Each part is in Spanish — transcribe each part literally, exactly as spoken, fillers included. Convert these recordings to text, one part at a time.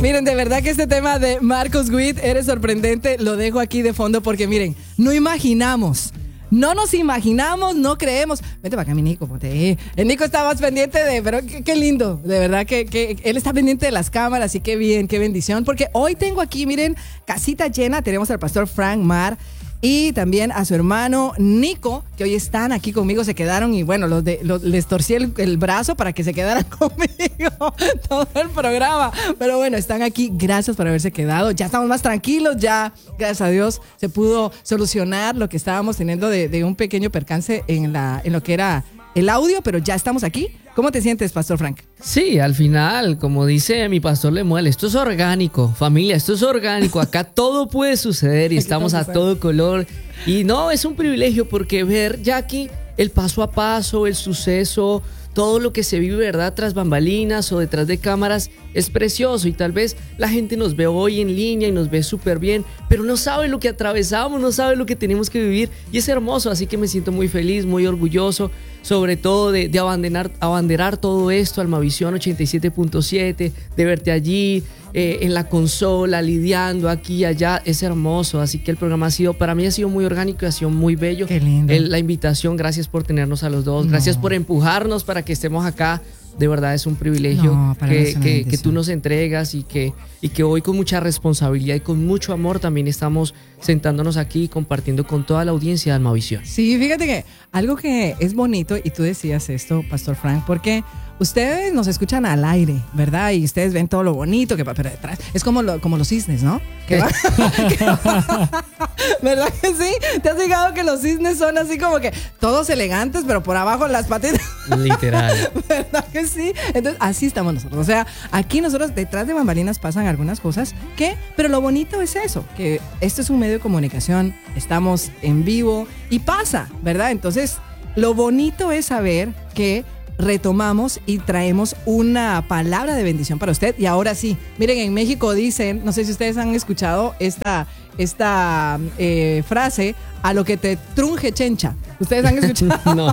Miren, de verdad que este tema de Marcos Witt eres sorprendente. Lo dejo aquí de fondo porque miren, no imaginamos. No nos imaginamos, no creemos. Vete para acá, mi Nico. Ponte. El Nico está más pendiente de, pero qué, qué lindo. De verdad que, que él está pendiente de las cámaras y qué bien, qué bendición. Porque hoy tengo aquí, miren, casita llena. Tenemos al pastor Frank Marr y también a su hermano Nico, que hoy están aquí conmigo. Se quedaron y bueno, los de, los, les torcí el, el brazo para que se quedaran conmigo todo el programa. Pero bueno, están aquí. Gracias por haberse quedado. Ya estamos más tranquilos. Ya, gracias a Dios, se pudo solucionar lo que estábamos teniendo de, de un pequeño percance en, la, en lo que era el audio, pero ya estamos aquí. ¿Cómo te sientes, Pastor Frank? Sí, al final, como dice mi pastor Lemuel, esto es orgánico, familia, esto es orgánico, acá todo puede suceder y estamos a todo color. Y no, es un privilegio porque ver, Jackie, el paso a paso, el suceso, todo lo que se vive, ¿verdad?, tras bambalinas o detrás de cámaras es precioso y tal vez la gente nos ve hoy en línea y nos ve súper bien, pero no sabe lo que atravesamos, no sabe lo que tenemos que vivir y es hermoso, así que me siento muy feliz, muy orgulloso, sobre todo de, de abanderar, abanderar todo esto, Almavisión ochenta y siete punto siete, de verte allí, eh, en la consola, lidiando aquí y allá, es hermoso, así que el programa ha sido, para mí ha sido muy orgánico y ha sido muy bello. Qué lindo. El, la invitación, gracias por tenernos a los dos, no. Gracias por empujarnos para que estemos acá. De verdad es un privilegio no, que, que, que tú nos entregas y que, y que hoy con mucha responsabilidad y con mucho amor también estamos sentándonos aquí y compartiendo con toda la audiencia de Almavisión. Sí, fíjate que algo que es bonito, y tú decías esto, Pastor Frank, porque ustedes nos escuchan al aire, ¿verdad? Y ustedes ven todo lo bonito que va, pero detrás es como, lo, como los cisnes, ¿no? Que va, que va, ¿verdad que sí? ¿Te has fijado que los cisnes son así como que todos elegantes, pero por abajo las patitas? Literal. ¿Verdad que sí? Entonces, así estamos nosotros. O sea, aquí nosotros, detrás de bambalinas pasan algunas cosas que, pero lo bonito es eso, que esto es un medio de comunicación, estamos en vivo y pasa, ¿verdad? Entonces, lo bonito es saber que retomamos y traemos una palabra de bendición para usted. Y ahora sí, miren, en México dicen, no sé si ustedes han escuchado esta, esta eh, frase, a lo que te trunje chencha. ¿Ustedes han escuchado? No.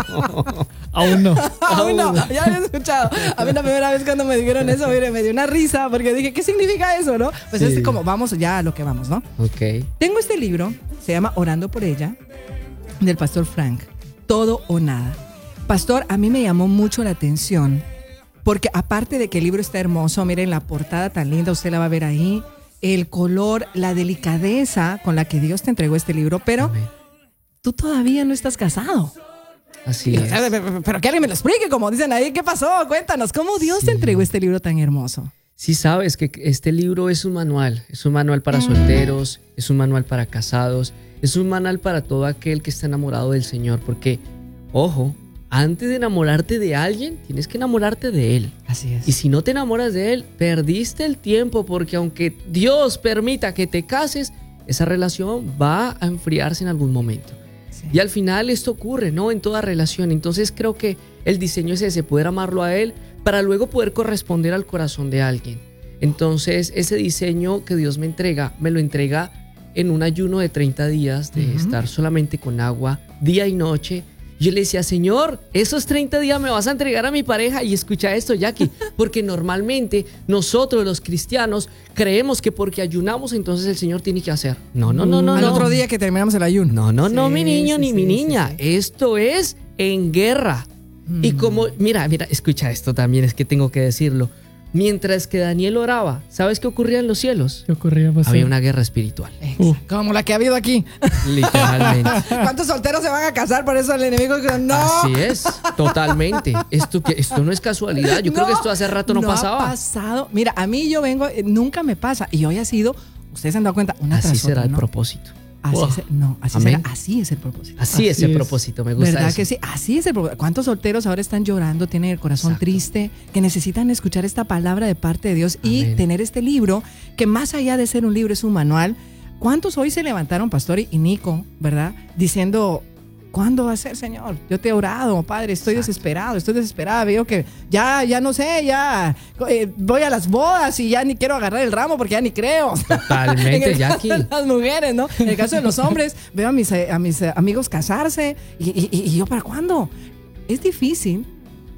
Aún no. Aún no, ya lo he escuchado. A mí la primera vez cuando me dijeron eso, mire, me dio una risa porque dije, ¿qué significa eso, no? Pues sí. Es como, vamos ya a lo que vamos, ¿no? Ok. Tengo este libro, se llama Orando por ella, del pastor Frank, Todo o Nada. Pastor, a mí me llamó mucho la atención porque aparte de que el libro está hermoso, miren la portada tan linda, usted la va a ver ahí, el color, la delicadeza con la que Dios te entregó este libro, pero Amén. Tú todavía no estás casado. Así y, es. Pero, pero que alguien me lo explique, como dicen ahí, ¿qué pasó? Cuéntanos, ¿cómo Dios sí. te entregó este libro tan hermoso? Sí, sabes que este libro es un manual, es un manual para solteros, es un manual para casados, es un manual para todo aquel que está enamorado del Señor, porque, ojo, antes de enamorarte de alguien, tienes que enamorarte de Él. Así es. Y si no te enamoras de Él, perdiste el tiempo, porque aunque Dios permita que te cases, esa relación va a enfriarse en algún momento. Sí. Y al final esto ocurre, ¿no? En toda relación. Entonces creo que el diseño es ese, poder amarlo a Él para luego poder corresponder al corazón de alguien. Entonces ese diseño que Dios me entrega, me lo entrega en un ayuno de treinta días, de uh-huh. estar solamente con agua, día y noche. Yo le decía, Señor, esos treinta días me vas a entregar a mi pareja. Y escucha esto, Jackie, porque normalmente nosotros los cristianos creemos que porque ayunamos entonces el Señor tiene que hacer. No, no, no, no. Al no. otro día que terminamos el ayuno. No, no, sí, no, mi niño sí, ni sí, mi niña. Sí, sí. Esto es en guerra. Mm. Y como, mira, mira, escucha esto también, es que tengo que decirlo. Mientras que Daniel oraba, ¿sabes qué ocurría en los cielos? ¿Qué ocurría? Pues Había sí. una guerra espiritual. Uh. Como la que ha habido aquí. Literalmente. ¿Cuántos solteros se van a casar por eso el enemigo? No. Así es, totalmente. Esto, que, esto no es casualidad. Yo no, creo que esto hace rato no, no pasaba. Ha pasado. Mira, a mí yo vengo, nunca me pasa. Y hoy ha sido, ustedes se han dado cuenta, una Así tras será otra, el ¿no? propósito. Así oh. es, no, así, será, así es el propósito. Así, así es el propósito, me gusta ¿verdad eso. que sí? Así es el propósito. ¿Cuántos solteros ahora están llorando, tienen el corazón Exacto. triste, que necesitan escuchar esta palabra de parte de Dios Amén. Y tener este libro, que más allá de ser un libro es un manual? ¿Cuántos hoy se levantaron, Pastor y Nico, verdad? Diciendo, ¿cuándo va a ser, Señor? Yo te he orado, Padre, estoy Exacto. desesperado, estoy desesperada, veo que ya, ya no sé, ya eh, voy a las bodas y ya ni quiero agarrar el ramo porque ya ni creo. Totalmente, en el Jackie. caso de las mujeres, ¿no? En el caso de los hombres, veo a mis, a mis amigos casarse y, y, y yo, ¿para cuándo? Es difícil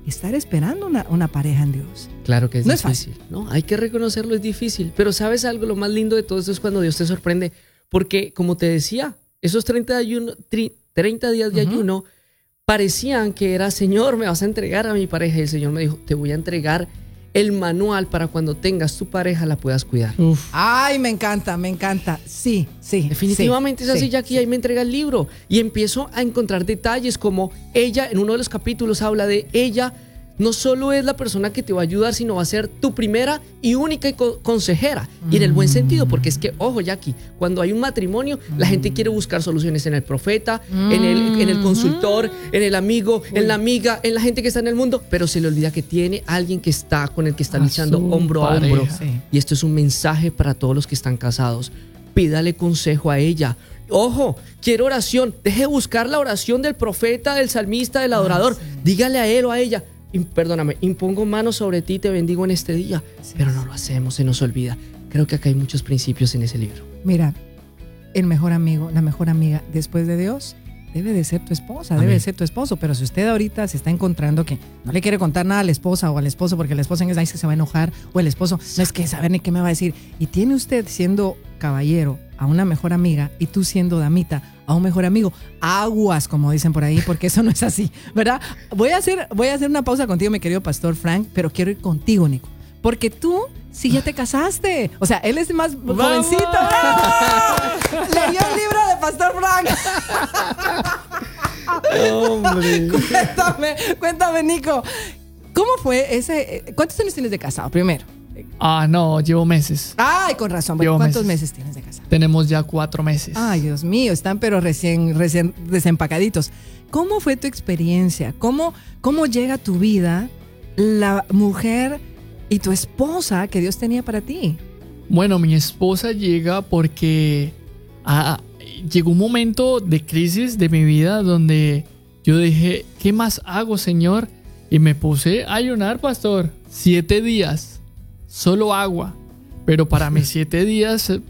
estar esperando una, una pareja en Dios. Claro que es No es difícil, ¿no? Hay que reconocerlo, es difícil. Pero ¿sabes algo? Lo más lindo de todo esto es cuando Dios te sorprende. Porque, como te decía, esos treinta, de ayuno, tri, treinta días de uh-huh. ayuno parecían que era, Señor, me vas a entregar a mi pareja. Y el Señor me dijo, te voy a entregar el manual para cuando tengas tu pareja la puedas cuidar. Uf. Ay, me encanta, me encanta. Sí, sí. Definitivamente sí, es así, sí, Jackie, sí. ahí me entrega el libro y empiezo a encontrar detalles como ella, en uno de los capítulos habla de ella, no solo es la persona que te va a ayudar, sino va a ser tu primera y única co- consejera. Mm. Y en el buen sentido, porque es que, ojo, Jackie, cuando hay un matrimonio, mm. la gente quiere buscar soluciones en el profeta, mm. en, el, en el consultor, mm. en el amigo, Uy. en la amiga, en la gente que está en el mundo, pero se le olvida que tiene alguien que está con el que está luchando hombro a hombro. Sí. Y esto es un mensaje para todos los que están casados. Pídale consejo a ella. Ojo, quiero oración. Deje de buscar la oración del profeta, del salmista, del adorador. Ah, sí. Dígale a él o a ella. Perdóname, impongo manos sobre ti, te bendigo en este día, sí, pero no lo hacemos, se nos olvida. Creo que acá hay muchos principios en ese libro. Mira, el mejor amigo, la mejor amiga después de Dios debe de ser tu esposa, Amén. Debe de ser tu esposo. Pero si usted ahorita se está encontrando que no le quiere contar nada a la esposa o al esposo porque la esposa en esa se va a enojar, o el esposo no es que saber ni qué me va a decir, y tiene usted siendo caballero a una mejor amiga y tú siendo damita a un mejor amigo, aguas, como dicen por ahí, porque eso no es así, ¿verdad? Voy a hacer, voy a hacer una pausa contigo, mi querido pastor Frank, pero quiero ir contigo, Nico, porque tú sí ya te casaste. O sea, él es más ¡Vamos! Jovencito. ¡Ah! Leyó el libro de pastor Frank. Hombre. Cuéntame, cuéntame, Nico, ¿cómo fue ese? ¿Cuántos años tienes de casado primero? Ah, no, llevo meses. Ay, con razón. Llevo ¿Cuántos meses. meses tienes de casado? Tenemos ya cuatro meses. Ay, Dios mío, están pero recién, recién desempacaditos. ¿Cómo fue tu experiencia? ¿Cómo, cómo llega a tu vida la mujer y tu esposa que Dios tenía para ti? Bueno, mi esposa llega porque ah, llegó un momento de crisis de mi vida donde yo dije, ¿qué más hago, Señor? Y me puse a ayunar, pastor, siete días. Solo agua, pero para mis siete días eh,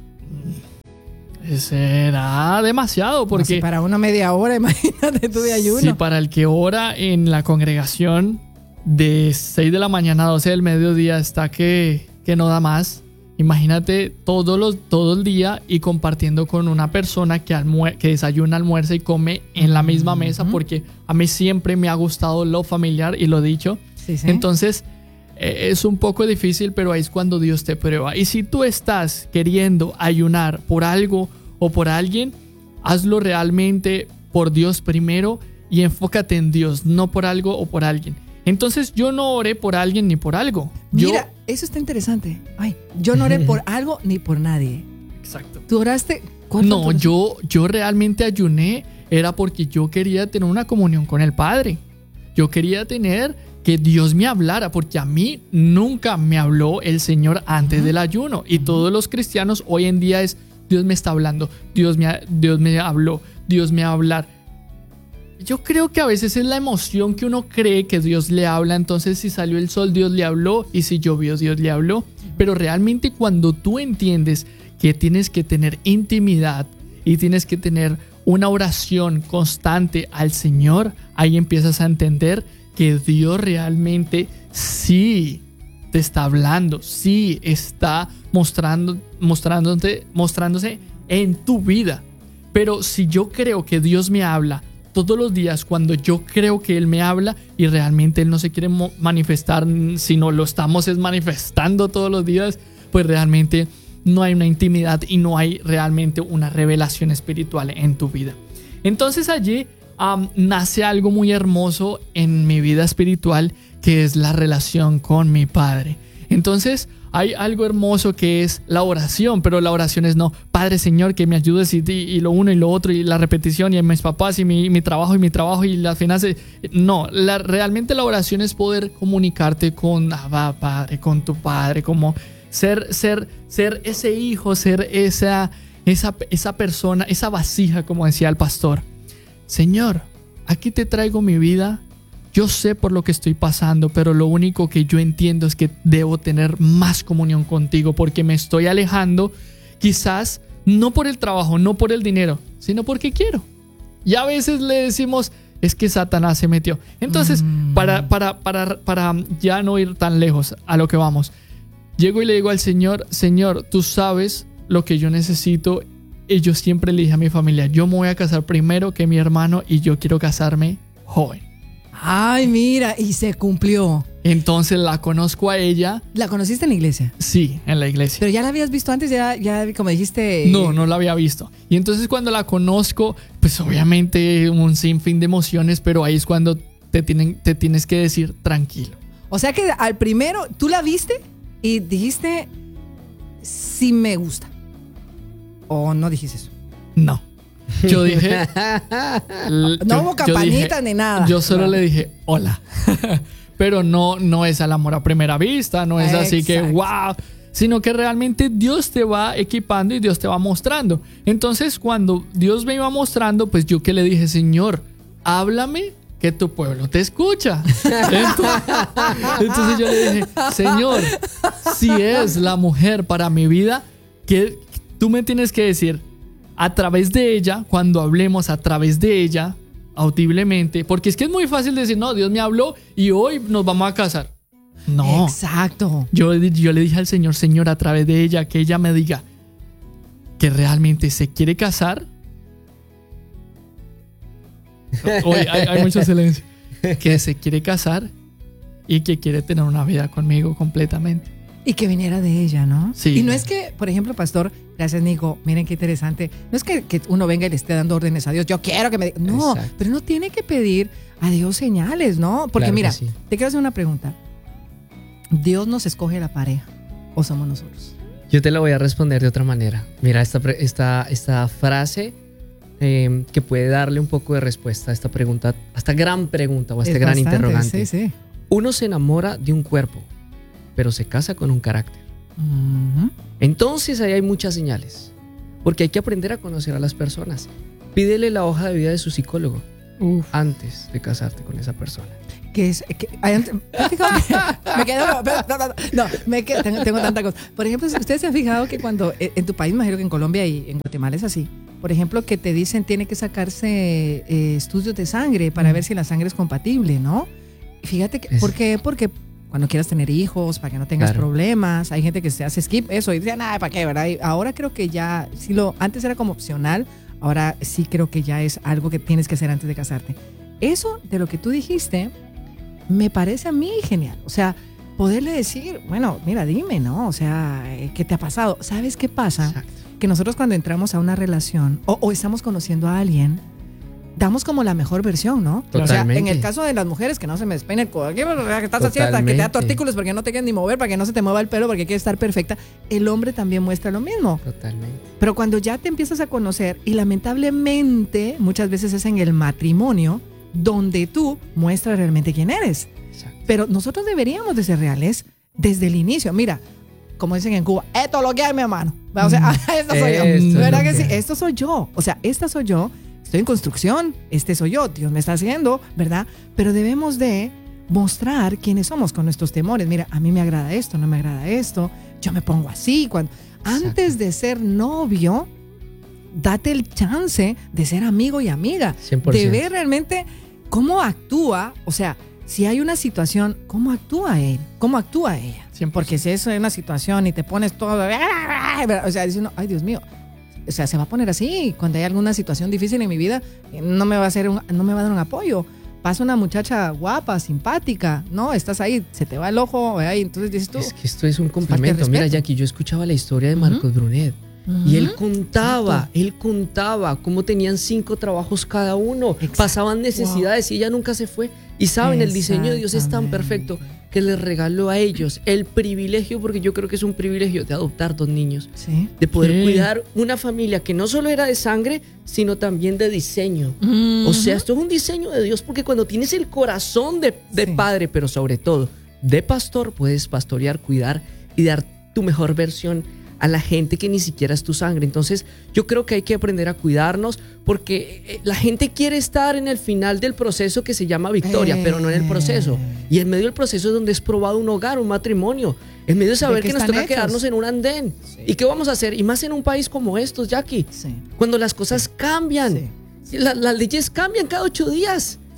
será demasiado porque... No, si para una media hora, imagínate tú de ayuno. Si para el que ora en la congregación de seis de la mañana a doce del mediodía está que, que no da más, imagínate todo, los, todo el día y compartiendo con una persona que, almue- que desayuna, almuerza y come en la misma uh-huh. mesa, porque a mí siempre me ha gustado lo familiar y lo dicho. Sí, sí. Entonces... es un poco difícil, pero ahí es cuando Dios te prueba. Y si tú estás queriendo ayunar por algo o por alguien, hazlo realmente por Dios primero y enfócate en Dios, no por algo o por alguien. Entonces yo no oré por alguien ni por algo. Yo... Mira, eso está interesante. Ay, yo no oré por algo ni por nadie. Exacto. ¿Tú oraste? No, yo, yo realmente ayuné era porque yo quería tener una comunión con el Padre. Yo quería tener... que Dios me hablara, porque a mí nunca me habló el Señor antes uh-huh. del ayuno. Y uh-huh. todos los cristianos hoy en día es, Dios me está hablando, Dios me, Dios me habló, Dios me va a hablar. Yo creo que a veces es la emoción que uno cree que Dios le habla. Entonces si salió el sol, Dios le habló, y si llovió, Dios le habló. Pero realmente cuando tú entiendes que tienes que tener intimidad y tienes que tener una oración constante al Señor, ahí empiezas a entender que Dios realmente sí te está hablando, sí está mostrando, mostrándote, mostrándose en tu vida. Pero si yo creo que Dios me habla todos los días, cuando yo creo que Él me habla y realmente Él no se quiere mo- manifestar, sino lo estamos es manifestando todos los días, pues realmente no hay una intimidad y no hay realmente una revelación espiritual en tu vida. Entonces allí Um, nace algo muy hermoso en mi vida espiritual, que es la relación con mi Padre. Entonces hay algo hermoso que es la oración, pero la oración es no, Padre Señor, que me ayudes y, y lo uno y lo otro y la repetición y mis papás y mi, mi trabajo y mi trabajo y las finanzas. No, la, realmente la oración es poder comunicarte con Abba, Padre, con tu Padre, como ser, ser, ser ese hijo, ser esa, esa, esa persona, esa vasija, como decía el pastor. Señor, aquí te traigo mi vida. Yo sé por lo que estoy pasando, pero lo único que yo entiendo es que debo tener más comunión contigo porque me estoy alejando, quizás no por el trabajo, no por el dinero, sino porque quiero. Y a veces le decimos, es que Satanás se metió. Entonces, Mm. para, para, para, para ya no ir tan lejos a lo que vamos, llego y le digo al Señor, Señor, tú sabes lo que yo necesito. Y yo siempre le dije a mi familia, yo me voy a casar primero que mi hermano y yo quiero casarme joven. Ay, mira, y se cumplió. Entonces la conozco a ella. ¿La conociste en la iglesia? Sí, en la iglesia. Pero ya la habías visto antes, ya, ya como dijiste. No, no la había visto. Y entonces cuando la conozco, pues obviamente un sinfín de emociones, pero ahí es cuando te, tienen, te tienes que decir tranquilo. O sea que al primero, tú la viste y dijiste, sí me gusta. ¿O no dijiste eso? No. Yo dije... No yo- hubo yo campanitas dije- ni nada. Yo solo Claro. le dije, hola. Pero no, no es al amor a primera vista, no es así que, Exacto. wow, sino que realmente Dios te va equipando y Dios te va mostrando. Entonces, cuando Dios me iba mostrando, pues yo que le dije, Señor, háblame, que tu pueblo te escucha. Entonces, entonces yo le dije, Señor, si es la mujer para mi vida, que tú me tienes que decir a través de ella, cuando hablemos a través de ella, audiblemente, porque es que es muy fácil decir, no, Dios me habló y hoy nos vamos a casar. No. Exacto. Yo, yo le dije al Señor, Señor, a través de ella, que ella me diga que realmente se quiere casar. Hoy hay, hay mucho silencio. Que se quiere casar y que quiere tener una vida conmigo completamente. Y que viniera de ella, ¿no? Sí. Y no es que, por ejemplo, pastor, gracias Nico, miren qué interesante. No es que, que uno venga y le esté dando órdenes a Dios, yo quiero que me diga. No, Exacto. pero uno tiene que pedir a Dios señales, ¿no? Porque Claro que mira, sí. te quiero hacer una pregunta. ¿Dios nos escoge la pareja o somos nosotros? Yo te la voy a responder de otra manera. Mira, esta, pre- esta, esta frase eh, que puede darle un poco de respuesta a esta pregunta, a esta gran pregunta o a este Es gran bastante, interrogante. Sí, sí. Uno se enamora de un cuerpo, pero se casa con un carácter. Ujú. Entonces ahí hay muchas señales, porque hay que aprender a conocer a las personas. Pídele la hoja de vida de su psicólogo Uf. antes de casarte con esa persona. Que es que, ay, me quedo no, me quedo, tengo, tengo tanta cosa. Por ejemplo, ustedes se han fijado que cuando eh, en tu país, me imagino que en Colombia y en Guatemala es así. Por ejemplo, que te dicen tiene que sacarse eh, estudios de sangre para ver si la sangre es compatible, ¿no? Y fíjate que, Es- ¿por qué? Porque cuando quieras tener hijos, para que no tengas Claro. problemas, hay gente que se hace skip eso y dice, nada, ¿para qué, verdad? Y ahora creo que ya, si lo, antes era como opcional, ahora sí creo que ya es algo que tienes que hacer antes de casarte. Eso de lo que tú dijiste me parece a mí genial. O sea, poderle decir, bueno, mira, dime, ¿no? O sea, eh, ¿qué te ha pasado? ¿Sabes qué pasa? Exacto. Que nosotros cuando entramos a una relación o, o estamos conociendo a alguien, damos como la mejor versión, ¿no? O sea, Totalmente. en el caso de las mujeres, que no se me despeine el codo, ¿qué que estás haciendo? Que te da Totalmente. tortícolis porque no te quieres ni mover, para que no se te mueva el pelo, porque quieres estar perfecta. El hombre también muestra lo mismo. Totalmente. Pero cuando ya te empiezas a conocer, y lamentablemente muchas veces es en el matrimonio donde tú muestras realmente quién eres. Exacto. Pero nosotros deberíamos de ser reales desde el inicio. Mira, como dicen en Cuba, esto es lo que hay, mi hermano. O sea, esto soy yo. Esto es ¿Verdad lo que que sí? hay. Esto soy yo. O sea, esta soy yo. Estoy en construcción. Este soy yo. Dios me está haciendo, ¿verdad? Pero debemos de mostrar quiénes somos con nuestros temores. Mira, a mí me agrada esto, no me agrada esto. Yo me pongo así. Cuando, antes de ser novio, date el chance de ser amigo y amiga. cien por De ciento. ver realmente cómo actúa. O sea, si hay una situación, ¿cómo actúa él? ¿Cómo actúa ella? cien por ciento. Porque si eso es una situación y te pones todo, o sea, dice uno, ay Dios mío, o sea, se va a poner así. Cuando hay alguna situación difícil en mi vida, no me va a hacer un, no me va a dar un apoyo. Pasa una muchacha guapa, simpática, no, estás ahí, se te va el ojo, ahí, entonces dices tú, Es que esto es un falta de complemento. Mira, respeto. Jackie, yo escuchaba la historia de Marcos Brunet. Ujú. Y él contaba, Exacto. él contaba cómo tenían cinco trabajos cada uno, Exacto. pasaban necesidades y ella nunca se fue. Y saben, el diseño de Dios es tan Exactamente. perfecto que les regaló a ellos el privilegio, porque yo creo que es un privilegio de adoptar dos niños, sí. de poder Sí. cuidar una familia que no solo era de sangre, sino también de diseño. O sea, esto es un diseño de Dios, porque cuando tienes el corazón de, de Sí. padre, pero sobre todo de pastor, puedes pastorear, cuidar y dar tu mejor versión a la gente que ni siquiera es tu sangre. Entonces yo creo que hay que aprender a cuidarnos, porque eh, la gente quiere estar en el final del proceso que se llama victoria, Eh. pero no en el proceso. Y en medio del proceso es donde es probado un hogar, un matrimonio. En medio de saber qué que nos están toca hechos? quedarnos en un andén. Sí. ¿Y qué vamos a hacer? Y más en un país como estos, Jackie, Sí. cuando las cosas cambian. Sí. La- las leyes cambian cada ocho días.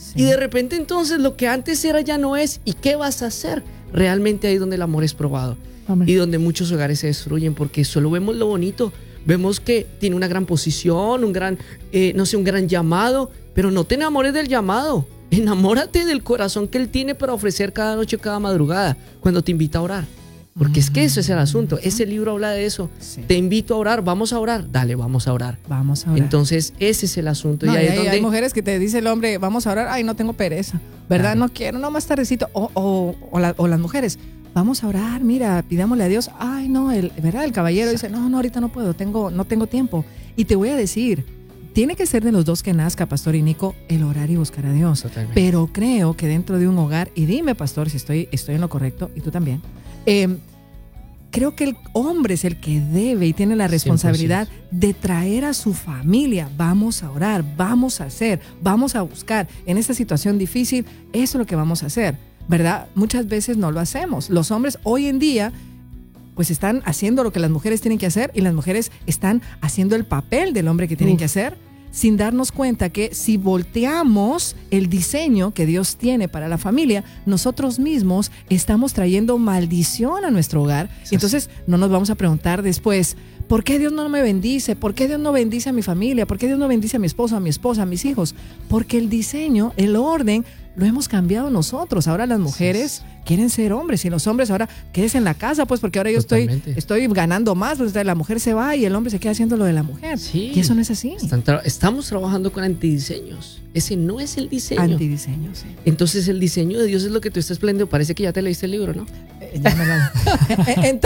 Y de repente entonces lo que antes era ya no es. ¿Y qué vas a hacer? Realmente ahí es donde el amor es probado. Amén. Y donde muchos hogares se destruyen porque solo vemos lo bonito. Vemos que tiene una gran posición, un gran, eh, no sé, un gran llamado, pero no te enamores del llamado. Enamórate del corazón que él tiene para ofrecer cada noche o cada madrugada cuando te invita a orar. Porque es que eso es el asunto. Ese libro habla de eso. Sí. Te invito a orar, vamos a orar. Dale, vamos a orar. Vamos a orar. Entonces, ese es el asunto. No, y ahí y hay, es donde... hay mujeres que te dice el hombre, vamos a orar. Ay, no tengo pereza. ¿Verdad? Claro. No quiero, no más tardecito. O, o, o, la, o las mujeres, vamos a orar, mira, pidámosle a Dios. Ay, no, el, ¿verdad? El caballero dice, no, no, ahorita no puedo, tengo, no tengo tiempo. Y te voy a decir, tiene que ser de los dos que nazca, Pastor y Nico, el orar y buscar a Dios. Totalmente. Pero creo que dentro de un hogar, y dime, Pastor, si estoy, estoy en lo correcto, y tú también, eh, creo que el hombre es el que debe y tiene la responsabilidad cien por ciento de traer a su familia. Vamos a orar, vamos a hacer, vamos a buscar. En esta situación difícil, eso es lo que vamos a hacer, ¿verdad? Muchas veces no lo hacemos. Los hombres hoy en día pues están haciendo lo que las mujeres tienen que hacer y las mujeres están haciendo el papel del hombre que tienen Uf. que hacer, sin darnos cuenta que si volteamos el diseño que Dios tiene para la familia, nosotros mismos estamos trayendo maldición a nuestro hogar. Y entonces no nos vamos a preguntar después, ¿por qué Dios no me bendice? ¿Por qué Dios no bendice a mi familia? ¿Por qué Dios no bendice a mi esposo, a mi esposa, a mis hijos? Porque el diseño, el orden, lo hemos cambiado nosotros. Ahora las mujeres sí. quieren ser hombres y los hombres ahora quédense en la casa, pues porque ahora yo estoy, estoy ganando más, pues la mujer se va y el hombre se queda haciendo lo de la mujer. Sí. Y eso no es así. Tra- estamos trabajando con antidiseños. Ese no es el diseño. Antidiseño, sí. Entonces el diseño de Dios es lo que tú estás planeando. Parece que ya te leíste el libro, ¿no? Eh, ya me lo... en, to...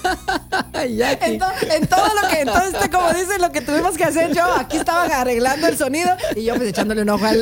en, to... en todo lo que, entonces como dicen, lo que tuvimos que hacer yo, aquí estaban arreglando el sonido y yo pues echándole un ojo al,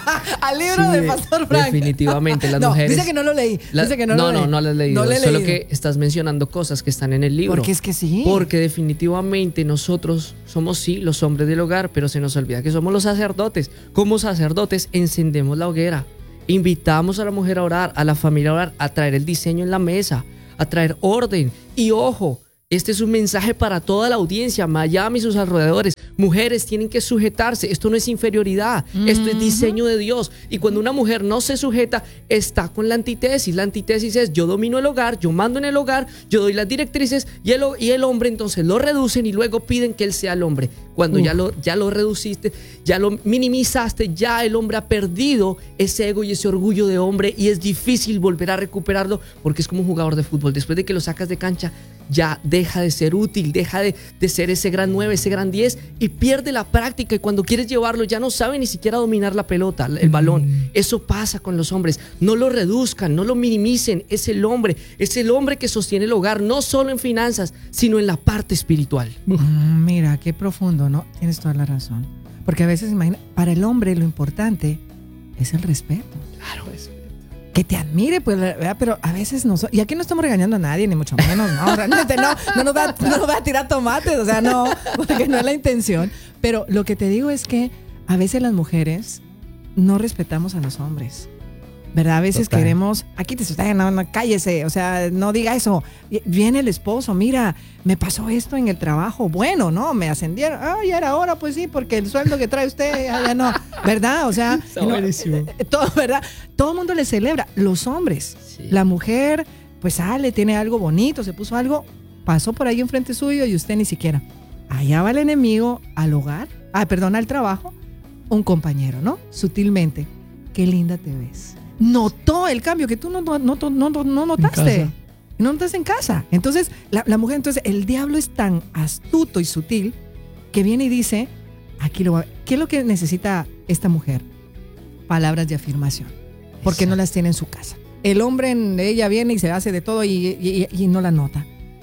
al libro sí, de Pastor Frank. Definitivamente, las no, mujeres... Dice que no lo leí. La, dice que no, no, lo no, leí. no lo has leído. No Solo leído. que estás mencionando cosas que están en el libro. Porque es que sí. Porque definitivamente nosotros somos sí los hombres del hogar, pero se nos olvida que somos los sacerdotes. Como sacerdotes encendemos la hoguera. Invitamos a la mujer a orar, a la familia a orar, a traer el diseño en la mesa, a traer orden. Y ojo, este es un mensaje para toda la audiencia, Miami y sus alrededores. Mujeres tienen que sujetarse. Esto no es inferioridad, mm-hmm. esto es diseño de Dios. Y cuando una mujer no se sujeta, está con la antítesis. La antítesis es: yo domino el hogar, yo mando en el hogar, yo doy las directrices, y el, y el hombre entonces lo reducen y luego piden que él sea el hombre. Cuando ya lo, ya lo reduciste, ya lo minimizaste, ya el hombre ha perdido ese ego y ese orgullo de hombre, y es difícil volver a recuperarlo, porque es como un jugador de fútbol. Después de que lo sacas de cancha, ya deja de ser útil, deja de, de ser ese gran nueve, ese gran diez, y pierde la práctica, y cuando quieres llevarlo ya no sabe ni siquiera dominar la pelota, el balón. Mm. Eso pasa con los hombres. No lo reduzcan, no lo minimicen. Es el hombre, es el hombre que sostiene el hogar, no solo en finanzas, sino en la parte espiritual. Mm, mira, qué profundo, ¿no? Tienes toda la razón. Porque a veces, imagina, para el hombre lo importante es el respeto. Claro, es que te admire, pues, ¿verdad? Pero a veces no, y aquí no estamos regañando a nadie, ni mucho menos, no, realmente no, no nos va, no nos va a tirar tomates, o sea, no, porque no es la intención. Pero lo que te digo es que a veces las mujeres no respetamos a los hombres, ¿verdad? A veces Total. queremos, aquí te está, no, no, cállese, o sea, no diga eso. Viene el esposo, mira, me pasó esto en el trabajo, bueno, ¿no? Me ascendieron, ah, ya era hora, pues sí, porque el sueldo que trae usted, ya, ya no, ¿verdad? O sea, está no, buenísimo. Eh, todo, ¿verdad? Todo el mundo le celebra, los hombres, sí. La mujer, pues sale, tiene algo bonito, se puso algo, pasó por ahí enfrente suyo y usted ni siquiera. Allá va el enemigo al hogar, ah, perdón, al trabajo, un compañero, ¿no? Sutilmente, qué linda te ves. Notó el cambio que tú no, no, no, no, no notaste. No notaste en casa. Entonces, la, la mujer, entonces, el diablo es tan astuto y sutil que viene y dice, aquí lo va, ¿qué es lo que necesita esta mujer? Palabras de afirmación. Porque Exacto. no las tiene en su casa. El hombre, ella viene y se hace de todo y, y, y, y no la nota.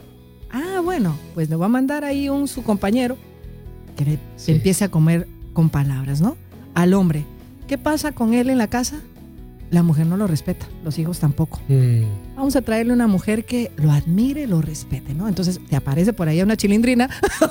Ah, bueno, pues le va a mandar ahí un su compañero que le, sí. empiece a comer con palabras, ¿no? Al hombre. ¿Qué pasa con él en la casa? La mujer no lo respeta, los hijos tampoco. Mm. Vamos a traerle una mujer que lo admire, lo respete, ¿no? Entonces te aparece por ahí una chilindrina,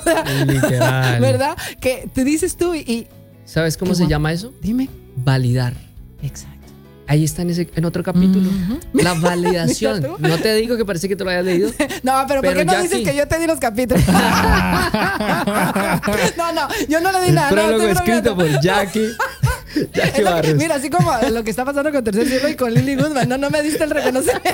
literal, ¿verdad? Que te dices tú y... ¿Sabes cómo se guapo? llama eso? Dime. Validar. Exacto. Ahí está en, ese, en otro capítulo. Mm-hmm. La validación. No te digo que parece que te lo hayas leído. No, pero, pero ¿por qué no dices aquí... que yo te di los capítulos? No, no, yo no le di el nada. prólogo no, escrito por Jackie. Jackie Barrios. Mira, así como lo que está pasando con Tercer Cielo y con Lily Goodman. No, no me diste el reconocimiento.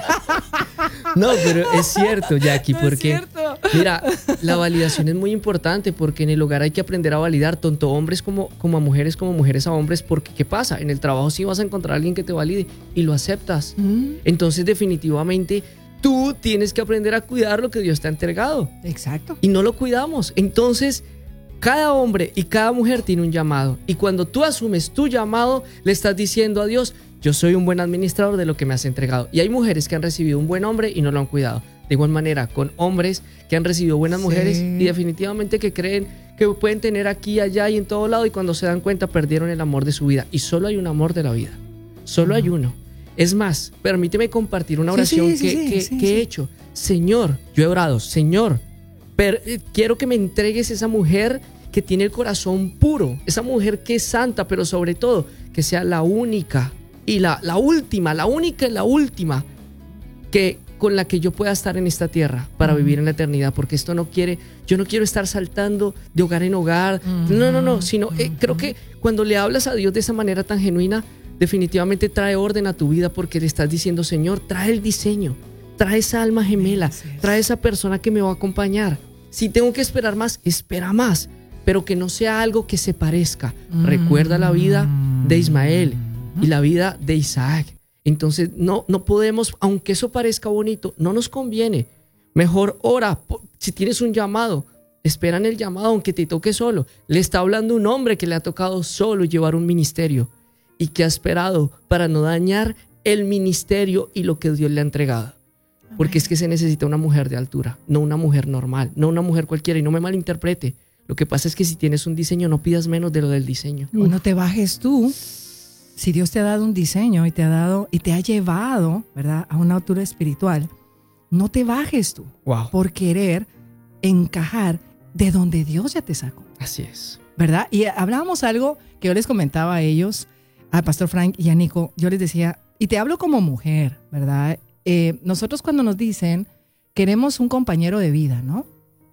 No, pero es cierto, Jackie, No es porque cierto. mira, la validación es muy importante porque en el hogar hay que aprender a validar tanto hombres como, como a mujeres, como mujeres a hombres, porque ¿qué pasa? En el trabajo sí vas a encontrar a alguien que te valide y lo aceptas. Mm. Entonces, definitivamente, tú tienes que aprender a cuidar lo que Dios te ha entregado Exacto. y no lo cuidamos. Entonces, cada hombre y cada mujer tiene un llamado y cuando tú asumes tu llamado, le estás diciendo a Dios, yo soy un buen administrador de lo que me has entregado. Y hay mujeres que han recibido un buen hombre y no lo han cuidado. De igual manera, con hombres que han recibido buenas Sí. mujeres y definitivamente que creen que pueden tener aquí, allá y en todo lado y cuando se dan cuenta perdieron el amor de su vida. Y solo hay un amor de la vida. Solo hay uno. Es más, permíteme compartir una Sí, oración sí, sí, que, sí, que- sí, que sí. he hecho. Señor, yo he orado, Señor, pero, eh, quiero que me entregues esa mujer que tiene el corazón puro, esa mujer que es santa, pero sobre todo que sea la única y la, la última, la única y la última que, con la que yo pueda estar en esta tierra para vivir en la eternidad, porque esto no quiere, yo no quiero estar saltando de hogar en hogar, no, no, no, sino eh, creo que cuando le hablas a Dios de esa manera tan genuina, definitivamente trae orden a tu vida porque le estás diciendo, Señor, trae el diseño, trae esa alma gemela, trae esa persona que me va a acompañar. Si tengo que esperar más, espera más, pero que no sea algo que se parezca. Recuerda la vida de Ismael y la vida de Isaac. Entonces no, no podemos, aunque eso parezca bonito, no nos conviene. Mejor ora, si tienes un llamado, espera en el llamado aunque te toque solo. Le está hablando un hombre que le ha tocado solo llevar un ministerio y que ha esperado para no dañar el ministerio y lo que Dios le ha entregado. Porque es que se necesita una mujer de altura, no una mujer normal, no una mujer cualquiera. Y no me malinterprete, lo que pasa es que si tienes un diseño no pidas menos de lo del diseño. O no te bajes tú. Si Dios te ha dado un diseño y te ha dado y te ha llevado, ¿verdad?, a una altura espiritual, no te bajes tú Wow. por querer encajar de donde Dios ya te sacó, Así es. ¿verdad? Y hablábamos algo que yo les comentaba a ellos, a Pastor Frank y a Nico. Yo les decía, y te hablo como mujer, ¿verdad? Eh, nosotros cuando nos dicen queremos un compañero de vida, ¿no?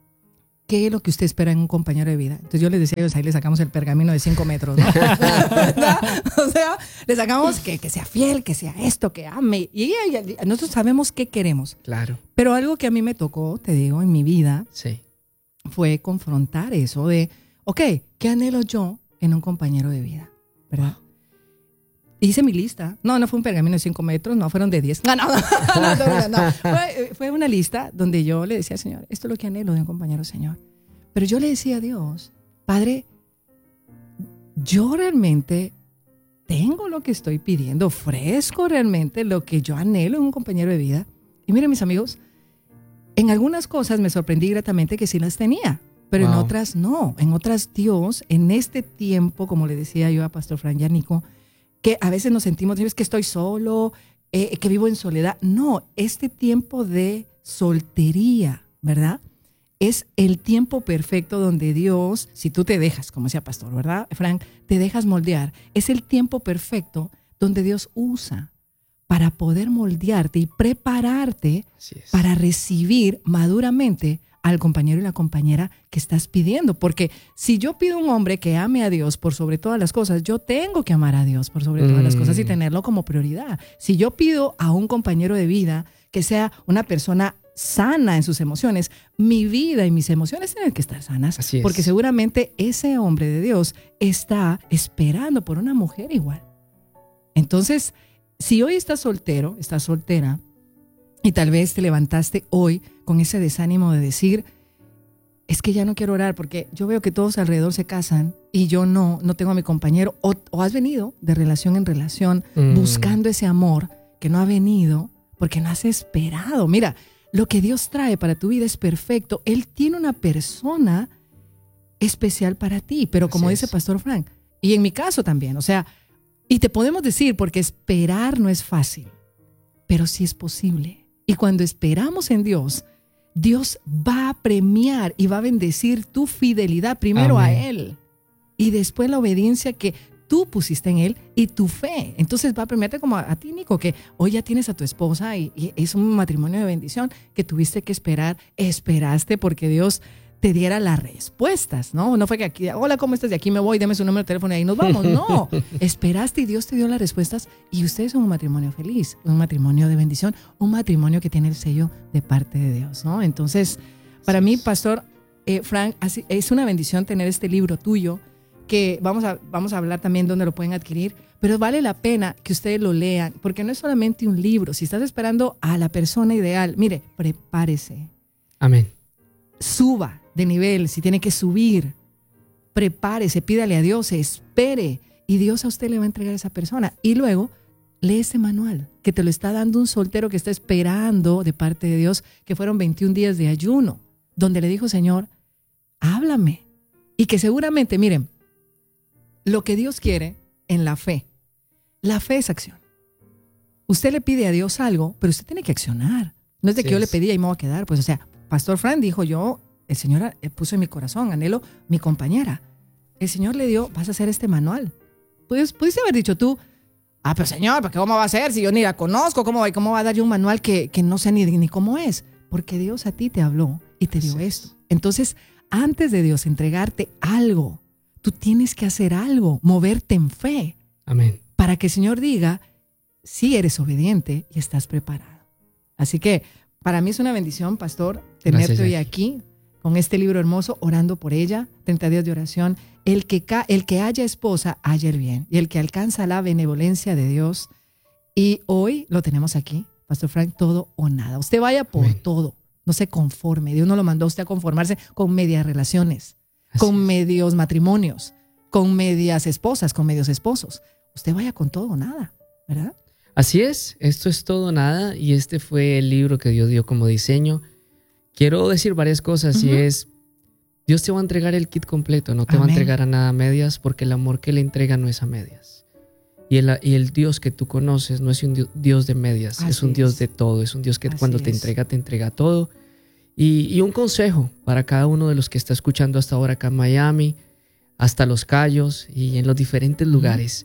¿Qué es lo que usted espera en un compañero de vida? Entonces yo les decía a ellos, ahí le sacamos el pergamino de cinco metros, ¿no? ¿verdad? O sea, le sacamos que, que sea fiel, que sea esto, que ame. Y, y- y nosotros sabemos qué queremos. Claro. Pero algo que a mí me tocó, te digo, en mi vida, Sí. fue confrontar eso de, ok, ¿qué anhelo yo en un compañero de vida? ¿Verdad? Hice mi lista. No, no fue un pergamino de cinco metros, no, fueron de diez. No, no, no, no, no, no. Fue, fue una lista donde yo le decía al Señor, esto es lo que anhelo de un compañero, Señor. Pero yo le decía a Dios, Padre, yo realmente tengo lo que estoy pidiendo, ofrezco realmente lo que yo anhelo en un compañero de vida. Y miren, mis amigos, en algunas cosas me sorprendí gratamente que sí las tenía, pero en Wow. otras no. En otras, Dios, en este tiempo, como le decía yo a Pastor Fran y a Nico, que a veces nos sentimos, es que estoy solo, eh, que vivo en soledad. No, este tiempo de soltería, ¿verdad? Es el tiempo perfecto donde Dios, si tú te dejas, como decía Pastor, ¿verdad, Frank? Te dejas moldear. Es el tiempo perfecto donde Dios usa para poder moldearte y prepararte Así es. para recibir maduramente al compañero y la compañera que estás pidiendo. Porque si yo pido un hombre que ame a Dios por sobre todas las cosas, yo tengo que amar a Dios por sobre todas las Mm. cosas y tenerlo como prioridad. Si yo pido a un compañero de vida que sea una persona sana en sus emociones, mi vida y mis emociones tienen que estar sanas. Así es. Porque seguramente ese hombre de Dios está esperando por una mujer igual. Entonces, si hoy estás soltero, estás soltera, y tal vez te levantaste hoy con ese desánimo de decir, es que ya no quiero orar porque yo veo que todos alrededor se casan y yo no, no tengo a mi compañero, o, o has venido de relación en relación Mm. buscando ese amor que no ha venido porque no has esperado. Mira, lo que Dios trae para tu vida es perfecto. Él tiene una persona especial para ti, pero como Así dice es. Pastor Frank, y en mi caso también, o sea, y te podemos decir, porque esperar no es fácil, pero sí es posible. Y cuando esperamos en Dios, Dios va a premiar y va a bendecir tu fidelidad primero Amén. a Él y después la obediencia que tú pusiste en Él y tu fe. Entonces va a premiarte como a, a ti, Nico, que hoy ya tienes a tu esposa y, y es un matrimonio de bendición que tuviste que esperar, esperaste porque Dios te diera las respuestas, ¿no? No fue que aquí, hola, ¿cómo estás? De aquí me voy, deme su número de teléfono y ahí nos vamos. No, esperaste y Dios te dio las respuestas y ustedes son un matrimonio feliz, un matrimonio de bendición, un matrimonio que tiene el sello de parte de Dios, ¿no? Entonces, para mí, Pastor eh, Frank, así, es una bendición tener este libro tuyo, que vamos a, vamos a hablar también dónde lo pueden adquirir, pero vale la pena que ustedes lo lean, porque no es solamente un libro. Si estás esperando a la persona ideal, mire, prepárese. Amén. Suba de nivel, si tiene que subir, prepárese, pídale a Dios, espere, y Dios a usted le va a entregar a esa persona. Y luego, lee este manual, que te lo está dando un soltero que está esperando de parte de Dios, que fueron veintiún días de ayuno, donde le dijo, Señor, háblame. Y que seguramente, miren, lo que Dios quiere en la fe, la fe es acción. Usted le pide a Dios algo, pero usted tiene que accionar. No es de que yo le pedí y me voy a quedar. Pues, o sea, Pastor Frank dijo, yo, el Señor puso en mi corazón, anhelo mi compañera. El Señor le dio, vas a hacer este manual. Pues, pudiste haber dicho tú, ah, pero Señor, ¿para qué cómo va a ser? Si yo ni la conozco, ¿cómo va, cómo va a dar yo un manual que, que no sé ni, ni cómo es? Porque Dios a ti te habló y te dio esto. Entonces, antes de Dios entregarte algo, tú tienes que hacer algo, moverte en fe. Amén. Para que el Señor diga, sí eres obediente y estás preparado. Así que para mí es una bendición, Pastor, tenerte Gracias, hoy Jackie. aquí con este libro hermoso, orando por ella, treinta días de oración. El que, ca- el que haya esposa, haya el bien. Y el que alcanza la benevolencia de Dios. Y hoy lo tenemos aquí, Pastor Frank, todo o nada. Usted vaya por Amén. todo, no se conforme. Dios no lo mandó a usted a conformarse con medias relaciones, Así con es. medios matrimonios, con medias esposas, con medios esposos. Usted vaya con todo o nada, ¿verdad? Así es, esto es todo nada y este fue el libro que Dios dio como diseño. Quiero decir varias cosas Ujú. y es, Dios te va a entregar el kit completo, no te va a Amén. entregar a nada a medias porque el amor que le entrega no es a medias. Y el, y el Dios que tú conoces no es un Dios, Dios de medias, Así es un Dios es. de todo, es un Dios que Así cuando te es. entrega, te entrega todo. Y, y un consejo para cada uno de los que está escuchando hasta ahora acá en Miami, hasta Los Cayos y en los diferentes lugares.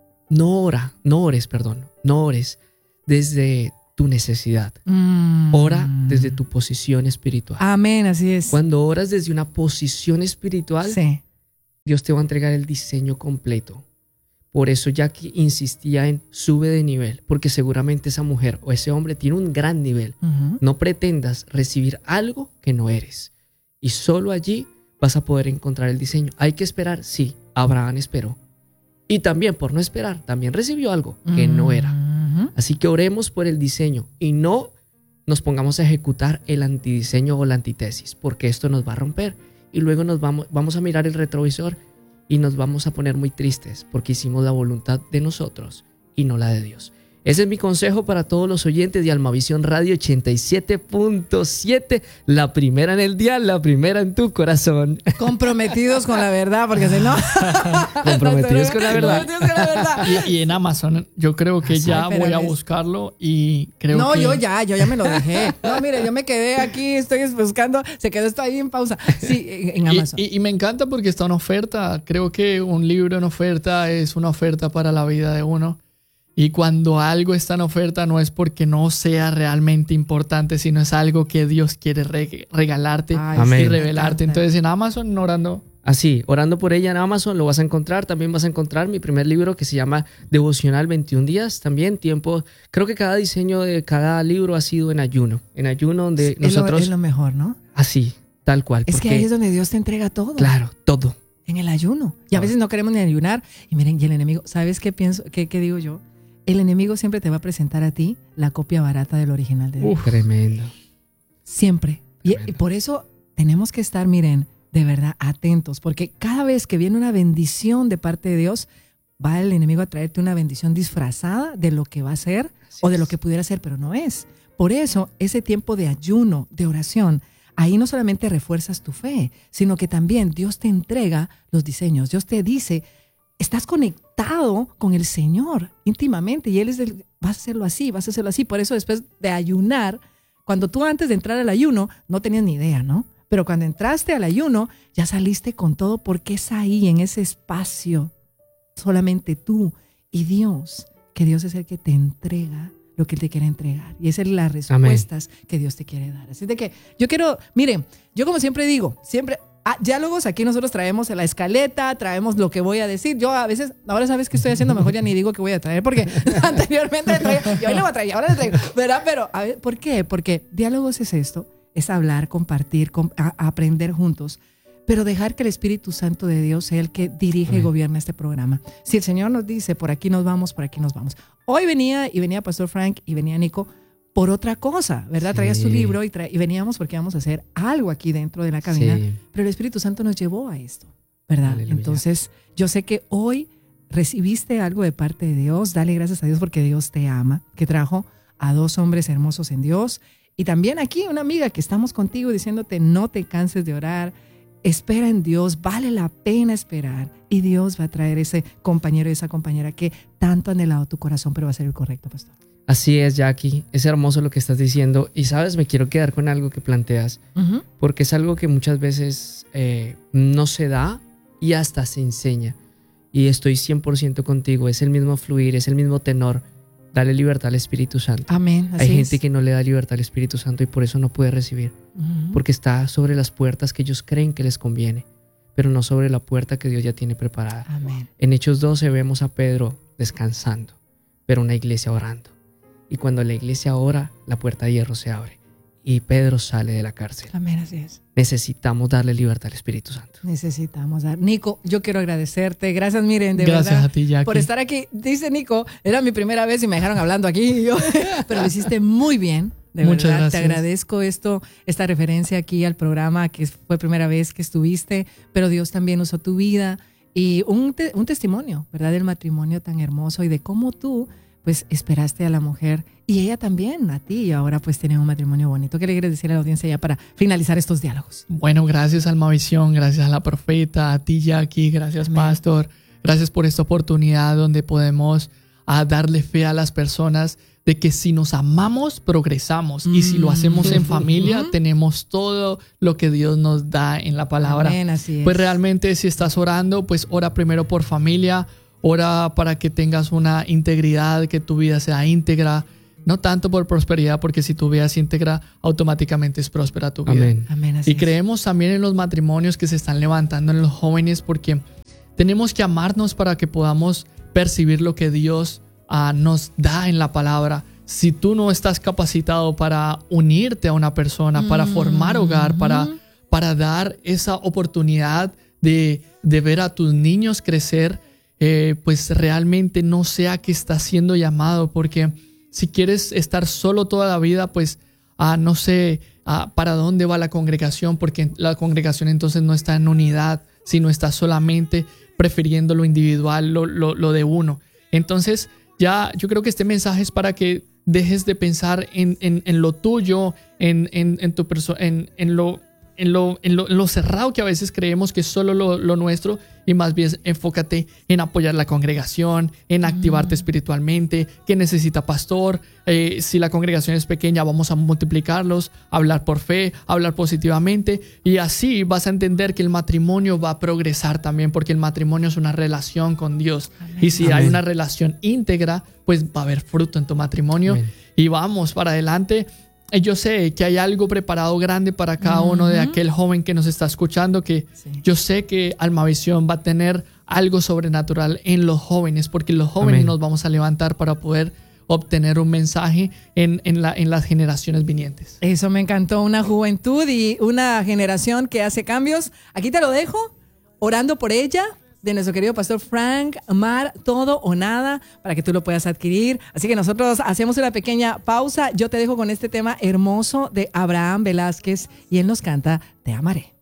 No ora, no ores, perdón, no ores desde tu necesidad. Mm. Ora desde tu posición espiritual. Amén, así es. Cuando oras desde una posición espiritual, Sí. Dios te va a entregar el diseño completo. Por eso Jackie insistía en sube de nivel, porque seguramente esa mujer o ese hombre tiene un gran nivel. Ujú. No pretendas recibir algo que no eres. Y solo allí vas a poder encontrar el diseño. Hay que esperar, sí, Abraham esperó. Y también por no esperar, también recibió algo que no era. Ujú. Así que oremos por el diseño y no nos pongamos a ejecutar el antidiseño o la antitesis, porque esto nos va a romper y luego nos vamos, vamos a mirar el retrovisor y nos vamos a poner muy tristes porque hicimos la voluntad de nosotros y no la de Dios. Ese es mi consejo para todos los oyentes de Almavisión Radio ochenta y siete punto siete, la primera en el dial, la primera en tu corazón. Comprometidos con la verdad, porque si no. Comprometidos con la verdad. Comprometidos con la verdad. Y, y en Amazon, yo creo que ya Ay, voy a espérame. buscarlo y creo No, que... yo ya, yo ya me lo dejé. No, mire, yo me quedé aquí, estoy buscando, se quedó esto ahí en pausa. Sí, en, en Y, Amazon. y- y me encanta porque está en oferta. Creo que un libro en oferta es una oferta para la vida de uno. Y cuando algo está en oferta no es porque no sea realmente importante, sino es algo que Dios quiere re- regalarte Ay, Amén. y sí, me revelarte. encanta. Entonces en Amazon, orando, Así, orando por ella en Amazon lo vas a encontrar. También vas a encontrar mi primer libro que se llama Devocional veintiún días. También tiempo, creo que cada diseño de cada libro ha sido en ayuno. En ayuno donde es, lo, nosotros, es lo mejor, ¿no? así, tal cual. Es que porque, ahí es donde Dios te entrega todo. claro, todo. En el ayuno. Y a veces no queremos ni ayunar. Y miren, y el enemigo, ¿sabes qué pienso? ¿Qué, qué digo yo? El enemigo siempre te va a presentar a ti la copia barata del original de Dios. Uf. Tremendo. Siempre. Y, Tremendo. y por eso tenemos que estar, miren, de verdad atentos. Porque cada vez que viene una bendición de parte de Dios, va el enemigo a traerte una bendición disfrazada de lo que va a ser Así o de es. lo que pudiera ser, pero no es. Por eso, ese tiempo de ayuno, de oración, ahí no solamente refuerzas tu fe, sino que también Dios te entrega los diseños. Dios te dice, estás conectado con el Señor íntimamente y Él es el, vas a hacerlo así, vas a hacerlo así. Por eso después de ayunar, cuando tú antes de entrar al ayuno no tenías ni idea, ¿no? Pero cuando entraste al ayuno ya saliste con todo porque es ahí, en ese espacio, solamente tú y Dios, que Dios es el que te entrega lo que Él te quiere entregar. Y esas son las respuestas Amén. Que Dios te quiere dar. Así de que yo quiero, miren, yo como siempre digo, siempre, ah, diálogos, aquí nosotros traemos la escaleta, traemos lo que voy a decir. Yo a veces, ahora sabes qué estoy haciendo, mejor ya ni digo que voy a traer, porque anteriormente le traía, y hoy le voy a traer, y ahora le traigo, ¿verdad? Pero, a ver, ¿por qué? Porque diálogos es esto, es hablar, compartir, com- a, a aprender juntos, pero dejar que el Espíritu Santo de Dios sea el que dirige Amén. Y gobierna este programa. Si el Señor nos dice, por aquí nos vamos, por aquí nos vamos. Hoy venía, y venía Pastor Frank, y venía Nico, por otra cosa, ¿verdad? Sí. Traías tu libro y, tra- y veníamos porque íbamos a hacer algo aquí dentro de la cabina, sí. Pero el Espíritu Santo nos llevó a esto, ¿verdad? Aleluya. Entonces, yo sé que hoy recibiste algo de parte de Dios. Dale gracias a Dios porque Dios te ama, que trajo a dos hombres hermosos en Dios. Y también aquí una amiga que estamos contigo diciéndote, no te canses de orar. Espera en Dios, vale la pena esperar y Dios va a traer ese compañero y esa compañera que tanto ha anhelado tu corazón, pero va a ser el correcto, pastor. Así es, Jackie, es hermoso lo que estás diciendo y sabes, me quiero quedar con algo que planteas, uh-huh. porque es algo que muchas veces eh, no se da y hasta se enseña y estoy cien por ciento contigo, es el mismo fluir, es el mismo tenor. Dale libertad al Espíritu Santo. Amén. Hay gente es. que no le da libertad al Espíritu Santo y por eso no puede recibir. Uh-huh. Porque está sobre las puertas que ellos creen que les conviene, pero no sobre la puerta que Dios ya tiene preparada. Amén. En Hechos doce vemos a Pedro descansando, pero una iglesia orando. Y cuando la iglesia ora, la puerta de hierro se abre y Pedro sale de la cárcel. Amén, así es. Necesitamos darle libertad al Espíritu Santo. Necesitamos dar. Nico, yo quiero agradecerte. Gracias, miren, de Gracias verdad. a ti, Jackie. Por estar aquí. Dice Nico, era mi primera vez y me dejaron hablando aquí. Y yo, pero lo hiciste muy bien. De Muchas verdad, gracias. Te agradezco esto, esta referencia aquí al programa, que fue primera vez que estuviste, pero Dios también usó tu vida y un, te, un testimonio, ¿verdad? Del matrimonio tan hermoso y de cómo tú pues esperaste a la mujer y ella también a ti y ahora pues tienen un matrimonio bonito. ¿Qué le quieres decir a la audiencia ya para finalizar estos diálogos? Bueno, gracias Almavisión, gracias a la profeta, a ti Jackie, gracias Amén. Pastor, gracias por esta oportunidad donde podemos a darle fe a las personas de que si nos amamos, progresamos mm. y si lo hacemos en familia, mm. tenemos todo lo que Dios nos da en la palabra. Amén, así es. Pues realmente si estás orando, pues ora primero por familia, ora para que tengas una integridad, que tu vida sea íntegra, no tanto por prosperidad, porque si tu vida es íntegra, automáticamente es próspera tu vida. Amén. Amén, así y es. Creemos también en los matrimonios que se están levantando en los jóvenes, porque tenemos que amarnos para que podamos percibir lo que Dios uh, nos da en la palabra. Si tú no estás capacitado para unirte a una persona, mm-hmm. para formar hogar, para, para dar esa oportunidad de, de ver a tus niños crecer, Eh, pues realmente no sé a qué estás siendo llamado, porque si quieres estar solo toda la vida, pues ah, no sé ah, para dónde va la congregación, porque la congregación entonces no está en unidad, sino está solamente prefiriendo lo individual, lo, lo, lo de uno. Entonces ya yo creo que este mensaje es para que dejes de pensar en, en, en lo tuyo, en, en, en, tu perso- en, en lo En lo, en, lo, en lo cerrado que a veces creemos que es solo lo, lo nuestro, y más bien enfócate en apoyar la congregación, en activarte mm. espiritualmente, que necesita pastor, eh, si la congregación es pequeña vamos a multiplicarlos, hablar por fe, hablar positivamente, y así vas a entender que el matrimonio va a progresar también, porque el matrimonio es una relación con Dios. Amén. Y si Amén. Hay una relación íntegra, pues va a haber fruto en tu matrimonio. Amén. Y vamos para adelante. Yo sé que hay algo preparado grande para cada uh-huh. uno de aquel joven que nos está escuchando, que sí. yo sé que Almavisión va a tener algo sobrenatural en los jóvenes, porque los jóvenes Amén. Nos vamos a levantar para poder obtener un mensaje en, en, la, en las generaciones vinientes. Eso me encantó, una juventud y una generación que hace cambios. Aquí te lo dejo, orando por ella, de nuestro querido pastor Frank Mar, Todo o Nada, para que tú lo puedas adquirir. Así que nosotros hacemos una pequeña pausa. Yo te dejo con este tema hermoso de Abraham Velázquez y él nos canta Te amaré.